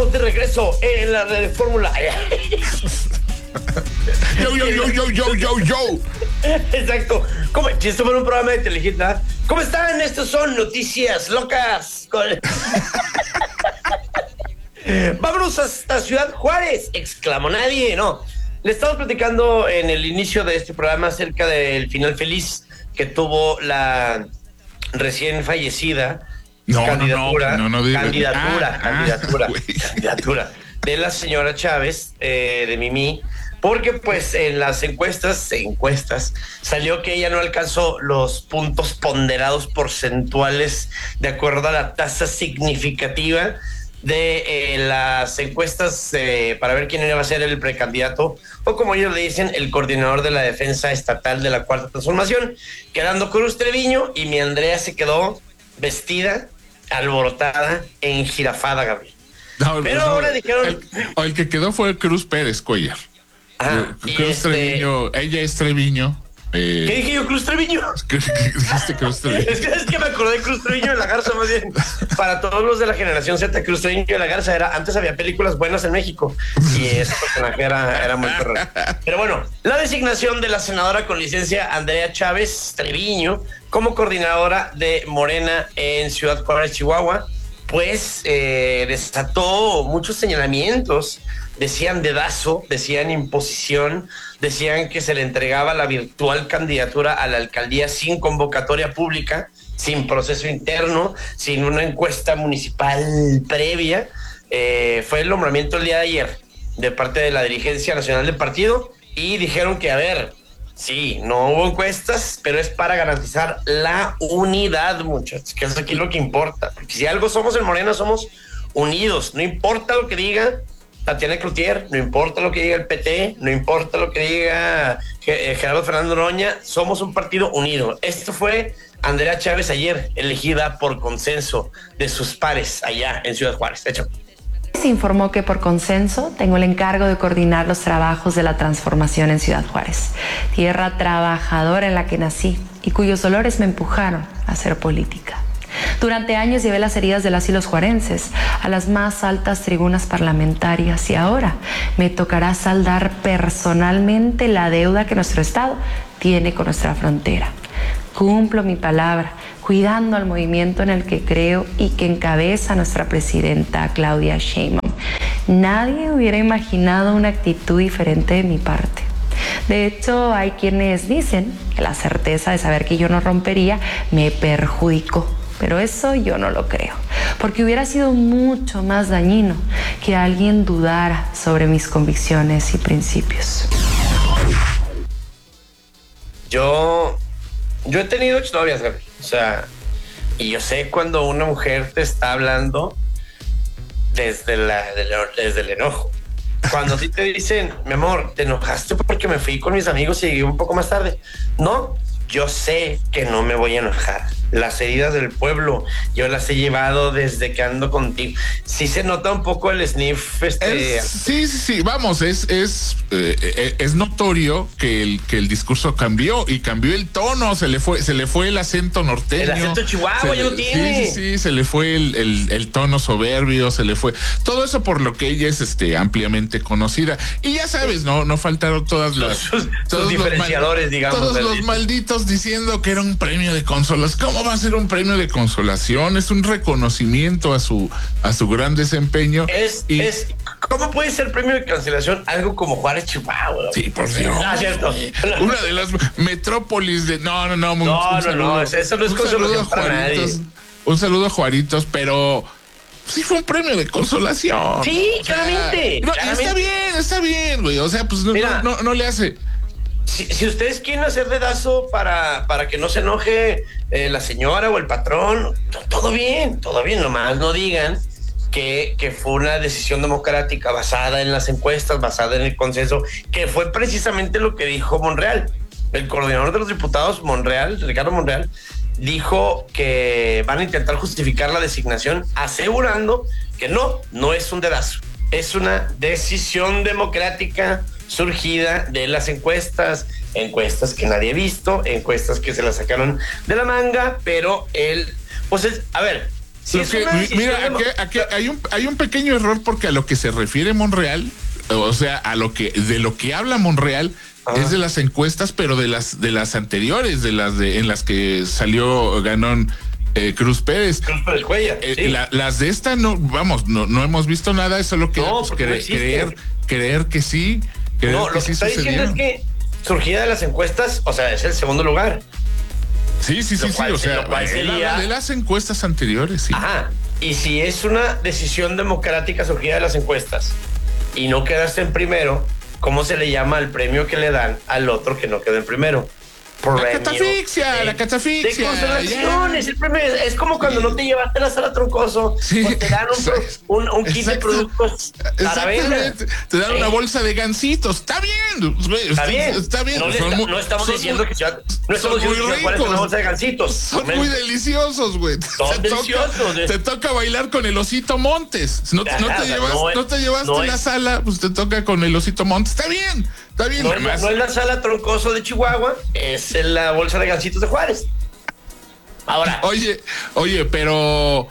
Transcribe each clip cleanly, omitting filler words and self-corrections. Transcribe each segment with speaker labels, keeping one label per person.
Speaker 1: estamos de regreso en la red de Fórmula.
Speaker 2: Yo.
Speaker 1: Exacto. ¿Cómo? Si esto fuera un programa de Telehit, ¿cómo están? Estos son noticias locas. Vámonos hasta Ciudad Juárez, exclamó nadie, ¿no? Le estamos platicando en el inicio de este programa acerca del final feliz que tuvo la recién fallecida candidatura de la señora Chávez, de Mimi, porque pues en las encuestas salió que ella no alcanzó los puntos ponderados porcentuales de acuerdo a la tasa significativa de las encuestas para ver quién iba a ser el precandidato, o como ellos le dicen, el coordinador de la defensa estatal de la Cuarta Transformación, quedando Cruz Treviño, y mi Andrea se quedó vestida, alborotada, enjirafada, Gabriel. Pero ahora dijeron...
Speaker 2: El que quedó fue Cruz Pérez Cuellar. Cruz Treviño, ella es Treviño.
Speaker 1: ¿Qué dije yo, Cruz Treviño?
Speaker 2: Dijiste Cruz Treviño.
Speaker 1: Es que me acordé de Cruz Treviño de la Garza, más bien. Para todos los de la generación Z, Cruz Treviño de la Garza era... Antes había películas buenas en México y ese personaje era muy perro. Pero bueno, la designación de la senadora con licencia Andrea Chávez Treviño como coordinadora de Morena en Ciudad Juárez, Chihuahua, pues desató muchos señalamientos. Decían dedazo, decían imposición, decían que se le entregaba la virtual candidatura a la alcaldía sin convocatoria pública, sin proceso interno, sin una encuesta municipal previa. Fue el nombramiento el día de ayer de parte de la dirigencia nacional del partido y dijeron que, a ver, sí, no hubo encuestas, pero es para garantizar la unidad, muchachos, que es aquí lo que importa. Porque si algo somos en Morena, somos unidos, no importa lo que diga Tatiana Cloutier, no importa lo que diga el PT, no importa lo que diga Gerardo Fernando Noroña, somos un partido unido. Esto fue Andrea Chávez ayer, elegida por consenso de sus pares allá en Ciudad Juárez. De hecho,
Speaker 3: se informó que por consenso tengo el encargo de coordinar los trabajos de la transformación en Ciudad Juárez, tierra trabajadora en la que nací y cuyos dolores me empujaron a hacer política. Durante años llevé las heridas de las y los juarenses a las más altas tribunas parlamentarias y ahora me tocará saldar personalmente la deuda que nuestro Estado tiene con nuestra frontera. Cumplo mi palabra, cuidando al movimiento en el que creo y que encabeza nuestra presidenta Claudia Sheinbaum. Nadie hubiera imaginado una actitud diferente de mi parte. De hecho, hay quienes dicen que la certeza de saber que yo no rompería me perjudicó. Pero eso yo no lo creo, porque hubiera sido mucho más dañino que alguien dudara sobre mis convicciones y principios.
Speaker 1: Yo he tenido exnovias, Gaby. O sea, y yo sé cuando una mujer te está hablando desde el enojo. Cuando sí te dicen, mi amor, te enojaste porque me fui con mis amigos y llegué un poco más tarde. No, yo sé que no me voy a enojar. Las heridas del pueblo, yo las he llevado desde que ando contigo. Sí se nota un poco el sniff.
Speaker 2: Sí, vamos, es notorio que el discurso cambió y cambió el tono, se le fue el acento norteño.
Speaker 1: El acento chihuahua ya lo tiene.
Speaker 2: Sí, se le fue el tono soberbio, se le fue todo eso por lo que ella es ampliamente conocida. Y ya sabes, no faltaron todos los
Speaker 1: diferenciadores, digamos.
Speaker 2: Todos los malditos diciendo que era un premio de consolación. ¿Cómo va a ser un premio de consolación? Es un reconocimiento a su gran desempeño.
Speaker 1: ¿Cómo puede ser premio de cancelación algo como Juárez, Chihuahua?
Speaker 2: Sí, por Dios.
Speaker 1: Cierto.
Speaker 2: Una de las metrópolis de... No,
Speaker 1: eso no es consolación para nadie.
Speaker 2: Un saludo a Juaritos, pero... Sí fue un premio de consolación.
Speaker 1: Sí, claramente.
Speaker 2: Está bien, güey. O sea, pues no le hace...
Speaker 1: Si ustedes quieren hacer dedazo para que no se enoje la señora o el patrón, todo bien, nomás no digan que fue una decisión democrática basada en las encuestas, basada en el consenso, que fue precisamente lo que dijo Monreal. El coordinador de los diputados, Ricardo Monreal, dijo que van a intentar justificar la designación asegurando que no es un dedazo, es una decisión democrática surgida de las encuestas que nadie ha visto, encuestas que se las sacaron de la manga, pero Sí,
Speaker 2: mira, aquí hay un pequeño error porque a lo que se refiere Monreal, o sea, de lo que habla Monreal es de las encuestas, pero de las anteriores, en las que ganó Cruz Pérez.
Speaker 1: Cuellar, sí.
Speaker 2: Las de esta no hemos visto nada, eso es lo que creer que sí.
Speaker 1: Lo que está diciendo es que surgida de las encuestas, o sea, es el segundo lugar.
Speaker 2: Sí, o sea, de las encuestas anteriores, sí.
Speaker 1: Ajá, y si es una decisión democrática surgida de las encuestas y no quedaste en primero, ¿cómo se le llama al premio que le dan al otro que no quedó en primero?
Speaker 2: La catafixia.
Speaker 1: De consolaciones, el premio es como cuando no te llevaste la sala Troncoso, pues te dan un kit de productos a la venta.
Speaker 2: Te dan una bolsa de gansitos. Está bien. Está bien.
Speaker 1: No estamos diciendo que una bolsa de gansitos.
Speaker 2: Son muy deliciosos, güey.
Speaker 1: Son deliciosos.
Speaker 2: Te toca bailar con el Osito Montes. No te llevaste la sala, pues te toca con el Osito Montes. Está bien.
Speaker 1: No es la sala Troncoso de Chihuahua, es la bolsa de gansitos de Juárez. Ahora.
Speaker 2: Oye, pero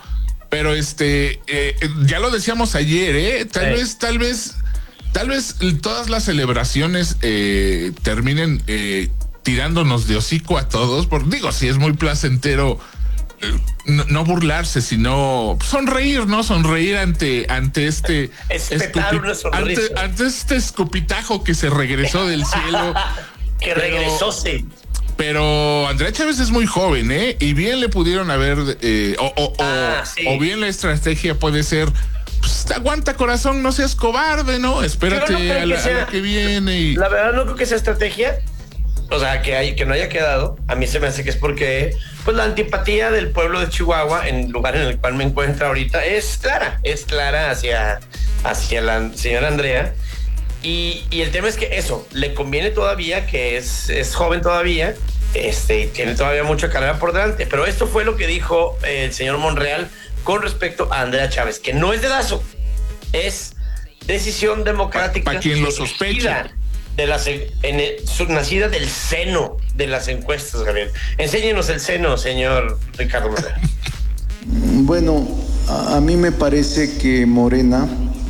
Speaker 2: ya lo decíamos ayer, tal vez todas las celebraciones terminen tirándonos de hocico a todos, sí es muy placentero no burlarse, sino sonreír, ¿no? Sonreír ante este ante este escupitajo que se regresó del cielo.
Speaker 1: Regresó, sí.
Speaker 2: Pero Andrea Chávez es muy joven, y bien le pudieron haber o bien la estrategia puede ser, pues, aguanta corazón, no seas cobarde, ¿no? Espérate a la que viene.
Speaker 1: La verdad no creo que sea estrategia. O sea, que no haya quedado, a mí se me hace que es porque pues la antipatía del pueblo de Chihuahua, en el lugar en el cual me encuentro ahorita, es clara hacia la señora Andrea. Y el tema es que eso, le conviene todavía, que es joven todavía, tiene todavía mucha carrera por delante. Pero esto fue lo que dijo el señor Monreal con respecto a Andrea Chávez, que no es dedazo, es decisión democrática.
Speaker 2: Para quien lo sospecha.
Speaker 1: Nacida del seno de las encuestas, Gabriel. Enséñenos el seno, señor Ricardo Monreal.
Speaker 4: Bueno, a mí me parece que Morena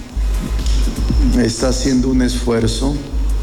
Speaker 4: está haciendo un esfuerzo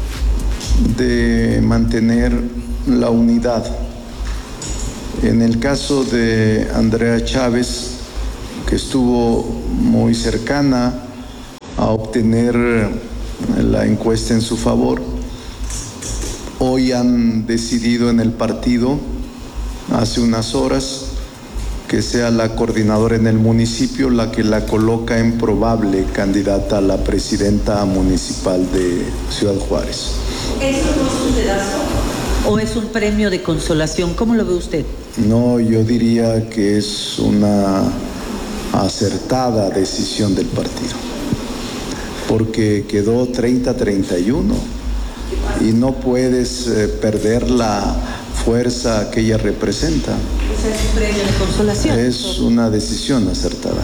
Speaker 4: de mantener la unidad. En el caso de Andrea Chávez, que estuvo muy cercana a obtener la encuesta en su favor, hoy han decidido en el partido, hace unas horas, que sea la coordinadora en el municipio la que la coloca en probable candidata a la presidenta municipal de Ciudad Juárez.
Speaker 5: ¿Eso no es un dedazo o es un premio de consolación? ¿Cómo lo ve usted?
Speaker 4: No, yo diría que es una acertada decisión del partido, porque quedó 30-31 y no puedes perder la fuerza que ella representa.
Speaker 5: O sea, es un premio de consolación.
Speaker 4: Es una decisión acertada.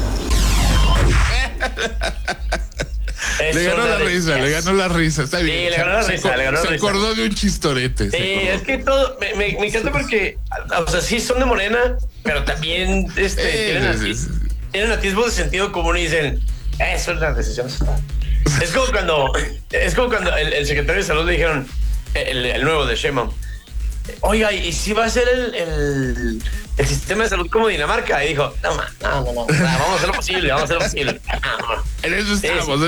Speaker 2: Le ganó la risa, está bien.
Speaker 1: Sí, le ganó la risa.
Speaker 2: Se acordó de un chistorete.
Speaker 1: Sí, es que todo, me encanta porque, o sea, sí son de Morena, pero también tienen atisbos de sentido común y dicen, eso es la decisión acertada. Es como cuando el secretario de salud le dijeron, el nuevo de Sheinbaum, oiga, ¿y si va a ser el sistema de salud como Dinamarca? Y dijo, no, vamos a hacer lo posible,
Speaker 2: En eso estamos.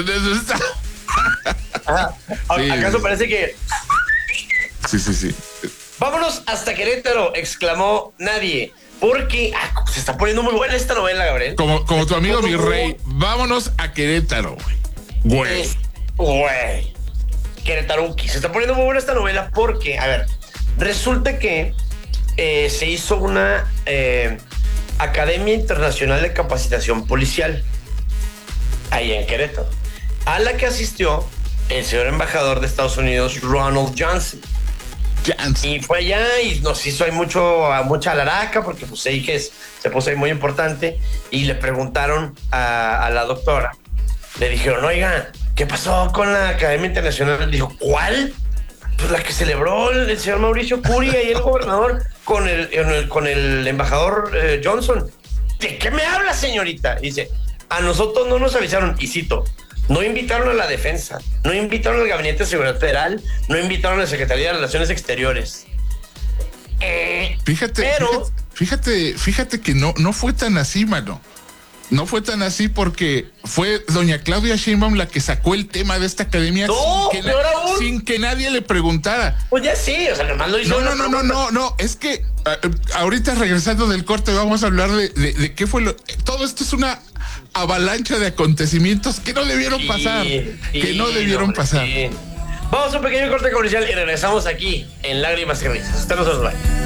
Speaker 1: Ajá. ¿Acaso parece que?
Speaker 2: Sí.
Speaker 1: Vámonos hasta Querétaro, exclamó nadie. Porque se está poniendo muy buena esta novela, Gabriel.
Speaker 2: Como tu amigo mi rey, vámonos a Querétaro, güey.
Speaker 1: Querétaruki. Se está poniendo muy buena esta novela porque, a ver, resulta que se hizo una Academia Internacional de Capacitación Policial ahí en Querétaro, a la que asistió el señor embajador de Estados Unidos, Ronald Johnson. Y fue allá y nos hizo ahí mucha alaraca porque pues ahí que se puso ahí muy importante y le preguntaron a la doctora, le dijeron, oiga, ¿qué pasó con la Academia Internacional? Dijo, ¿cuál? Pues la que celebró el señor Mauricio Curi y el gobernador con el embajador Johnson. ¿de qué me habla, señorita? Dice, a nosotros no nos avisaron, y cito, no invitaron a la defensa, no invitaron al Gabinete de Seguridad Federal, no invitaron a la Secretaría de Relaciones Exteriores.
Speaker 2: Fíjate que no fue tan así, mano. No fue tan así porque fue doña Claudia Sheinbaum la que sacó el tema de esta academia sin que nadie le preguntara.
Speaker 1: Pues ya sí, o sea, nomás lo hizo.
Speaker 2: No, es que ahorita regresando del corte vamos a hablar de qué fue todo esto es una avalancha de acontecimientos que no debieron pasar.
Speaker 1: Vamos a un pequeño corte comercial y regresamos aquí en Lágrimas y Risas. Usted no se nos vaya.